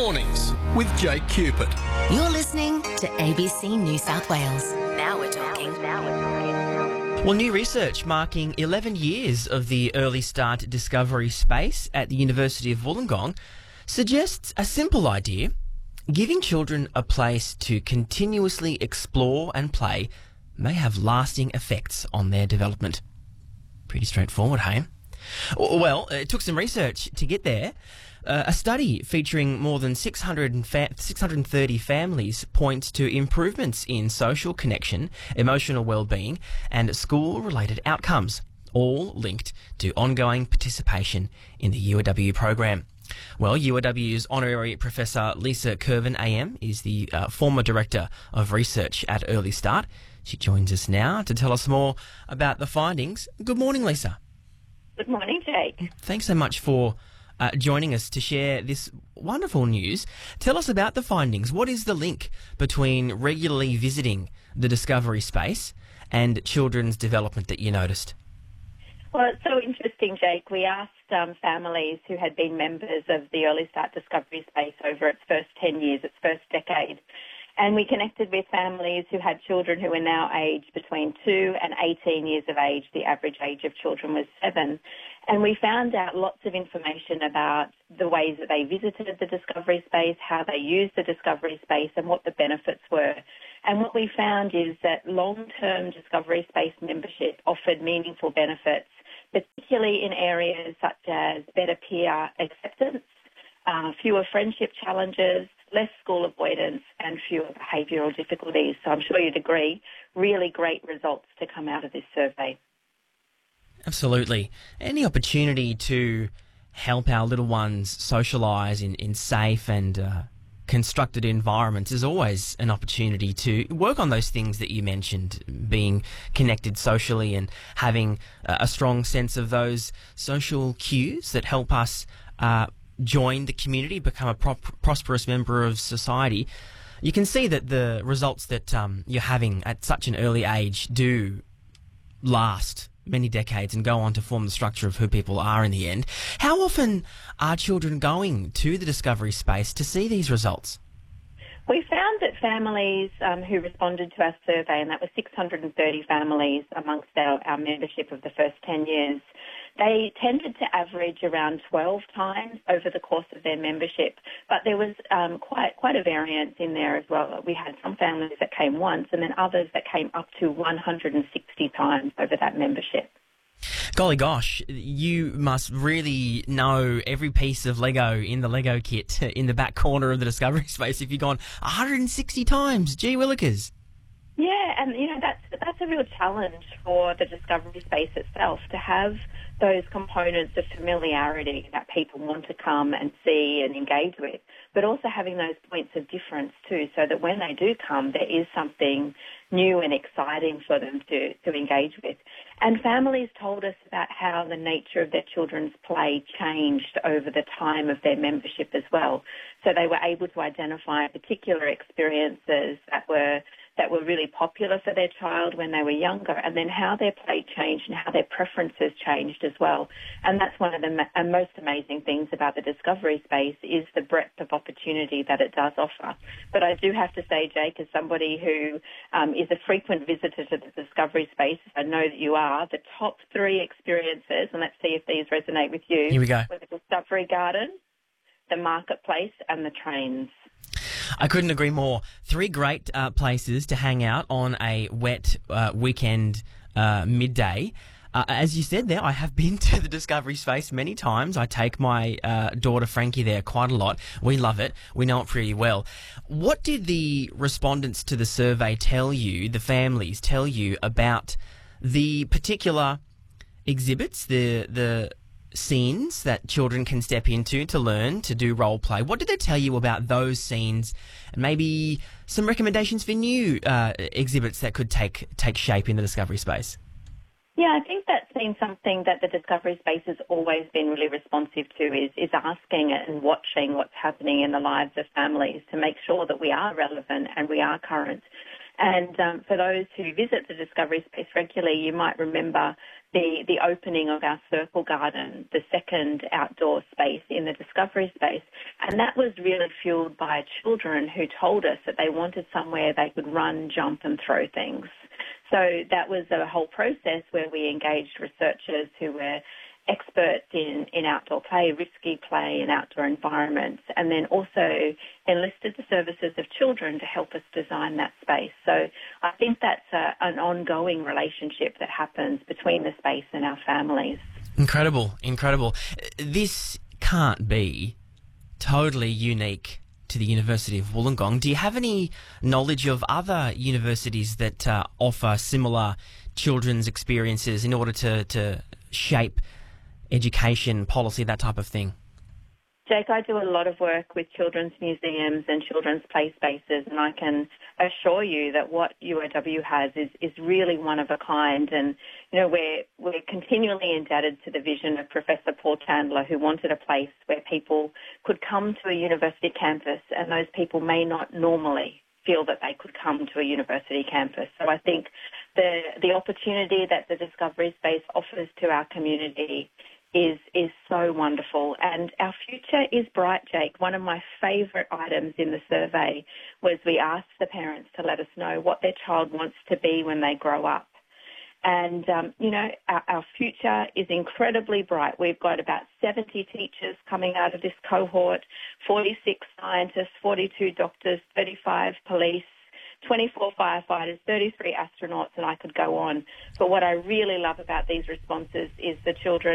Mornings with Jake Cupid. You're listening to ABC New South Wales. Now we're talking. Well, new research marking 11 years of the Early Start Discovery Space at the University of Wollongong suggests a simple idea: giving children a place to continuously explore and play may have lasting effects on their development. Pretty straightforward, hey? Well, it took some research to get there. A study featuring more than 630 families points to improvements in social connection, emotional well-being and school-related outcomes, all linked to ongoing participation in the UOW program. Well, UOW's Honorary Professor Lisa Kirvan AM is the former Director of Research at Early Start. She joins us now to tell us more about the findings. Good morning, Lisa. Good morning, Jake. Thanks so much for joining us to share this wonderful news. Tell us about the findings. What is the link between regularly visiting the Discovery Space and children's development that you noticed? Well, it's so interesting, Jake. We asked families who had been members of the Early Start Discovery Space over its first 10 years, its first decade. And we connected with families who had children who were now aged between 2 and 18 years of age. The average age of children was 7. And we found out lots of information about the ways that they visited the Discovery Space, how they used the Discovery Space and what the benefits were. And what we found is that long-term Discovery Space membership offered meaningful benefits, particularly in areas such as better peer acceptance, fewer friendship challenges, less school avoidance and fewer behavioural difficulties. So I'm sure you'd agree, really great results to come out of this survey. Absolutely. Any opportunity to help our little ones socialise in safe and constructed environments is always an opportunity to work on those things that you mentioned, being connected socially and having a strong sense of those social cues that help us join the community, become a prosperous member of society. You can see that the results that you're having at such an early age do last many decades and go on to form the structure of who people are in the end. How often are children going to the Discovery Space to see these results? We found that families who responded to our survey, and that was 630 families amongst our membership of the first 10 years, they tended to average around 12 times over the course of their membership. But there was quite a variance in there as well. We had some families that came once and then others that came up to 160 times over that membership. Golly gosh, you must really know every piece of Lego in the Lego kit in the back corner of the Discovery Space if you've gone 160 times. Gee willikers. Yeah, and that's a real challenge for the Discovery Space itself, to have those components of familiarity that people want to come and see and engage with, but also having those points of difference too, so that when they do come, there is something new and exciting for them to engage with. And families told us about how the nature of their children's play changed over the time of their membership as well. So they were able to identify particular experiences that were really popular for their child when they were younger, and then how their play changed and how their preferences changed as well. And that's one of the most amazing things about the Discovery Space, is the breadth of opportunity that it does offer. But I do have to say, Jake, as somebody who is a frequent visitor to the Discovery Space, I know that you are, the top 3 experiences, and let's see if these resonate with you. Here we go. Were the Discovery Garden, the Marketplace and the trains. I couldn't agree more. 3 great places to hang out on a wet weekend midday. As you said there, I have been to the Discovery Space many times. I take my daughter Frankie there quite a lot. We love it. We know it pretty well. What did the respondents to the survey tell you, the families tell you, about the particular exhibits, the scenes that children can step into to learn to do role play? What did they tell you about those scenes, and maybe some recommendations for new exhibits that could take shape in the Discovery Space? Yeah, I think that's been something that the Discovery Space has always been really responsive to, is asking and watching what's happening in the lives of families to make sure that we are relevant and we are current. And for those who visit the Discovery Space regularly, you might remember the opening of our Circle Garden, the second outdoor space in the Discovery Space. And that was really fueled by children who told us that they wanted somewhere they could run, jump and throw things. So that was a whole process where we engaged researchers who were experts in outdoor play, risky play and outdoor environments, and then also enlisted the services of children to help us design that space. So I think that's an ongoing relationship that happens between the space and our families. Incredible, incredible. This can't be totally unique to the University of Wollongong. Do you have any knowledge of other universities that offer similar children's experiences in order to shape education, policy, that type of thing? Jake, I do a lot of work with children's museums and children's play spaces, and I can assure you that what UOW has is really one of a kind. And, you know, we're continually indebted to the vision of Professor Paul Chandler, who wanted a place where people could come to a university campus, and those people may not normally feel that they could come to a university campus. So I think the opportunity that the Discovery Space offers to our community is so wonderful. And our future is bright, Jake. One of my favourite items in the survey was we asked the parents to let us know what their child wants to be when they grow up. And, you know, our future is incredibly bright. We've got about 70 teachers coming out of this cohort, 46 scientists, 42 doctors, 35 police, 24 firefighters, 33 astronauts, and I could go on. But what I really love about these responses is the children